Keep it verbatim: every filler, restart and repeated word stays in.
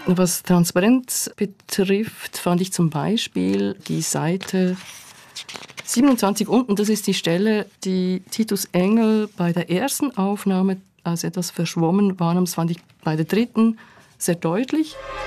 Was Transparenz betrifft, fand ich zum Beispiel die Seite siebenundzwanzig unten, das ist die Stelle, die Titus Engel bei der ersten Aufnahme als etwas verschwommen wahrnahm. Das fand ich bei der dritten sehr deutlich.